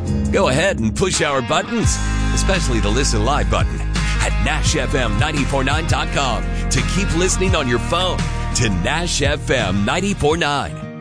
Go ahead and push our buttons, especially the Listen Live button at NashFM949.com to keep listening on your phone to Nash FM 94.9.